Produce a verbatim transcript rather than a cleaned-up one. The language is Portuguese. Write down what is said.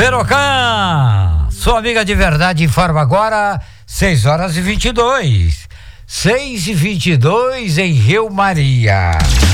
Verocan, sua amiga de verdade, informa agora, seis horas e vinte e dois. seis e vinte e dois em Rio Maria.